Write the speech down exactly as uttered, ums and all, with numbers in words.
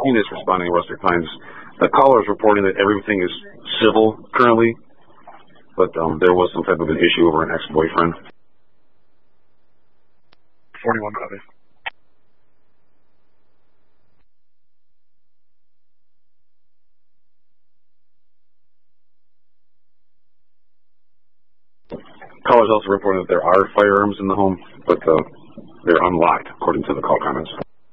sixteen is responding to Rustic Pines. The caller is reporting that everything is civil currently, but um, there was some type of an issue over an ex-boyfriend. forty-one, copy. Callers also reporting that there are firearms in the home, but uh, they're unlocked, according to the call comments.